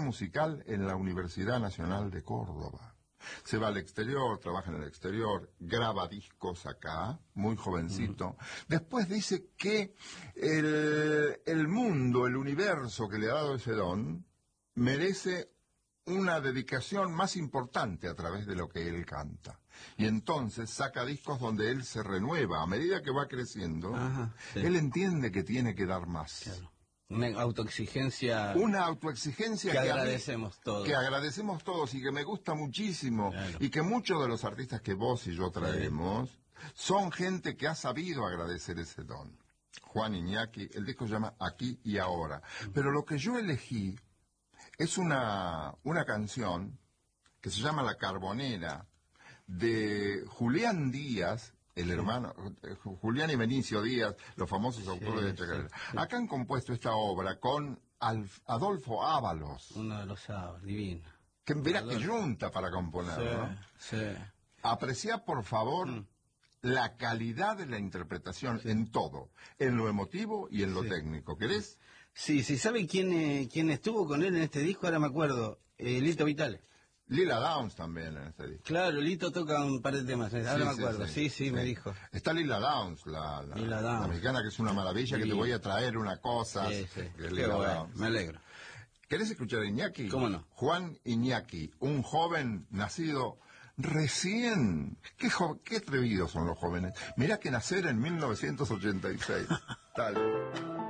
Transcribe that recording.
musical en la Universidad Nacional de Córdoba. Se va al exterior, trabaja en el exterior, graba discos acá, muy jovencito. Después dice que el mundo, el universo que le ha dado ese don, merece una dedicación más importante a través de lo que él canta. Y entonces saca discos donde él se renueva. A medida que va creciendo, él entiende que tiene que dar más. Claro. Una autoexigencia que agradecemos todos. Que agradecemos todos y que me gusta muchísimo. Claro. Y que muchos de los artistas que vos y yo traemos son gente que ha sabido agradecer ese don. Juan Iñaki, el disco se llama Aquí y Ahora. Pero lo que yo elegí es una canción que se llama La Carbonera, de Julián Díaz, el hermano, Julián y Benicio Díaz, los famosos autores de Chacarera. Acá han compuesto esta obra con Adolfo Ábalos. Uno de los Ábalos, divino. Que verá que junta para componer, ¿no? Sí. Apreciá, por favor, la calidad de la interpretación en todo, en lo emotivo y en lo técnico. ¿Querés? Sí, ¿sabe quién estuvo con él en este disco? Ahora me acuerdo, Lito Vitale. Lila Downs también en este disco. Claro, Lito toca un par de temas, ahora me acuerdo, sí, me dijo. Está Lila Downs, la mexicana, que es una maravilla, que te voy a traer una cosa. Sí. Que Lila Downs. Me alegro. ¿Querés escuchar a Iñaki? ¿Cómo no? Juan Iñaki, un joven nacido recién. Qué atrevidos son los jóvenes. Mirá que nacer en 1986. Tal.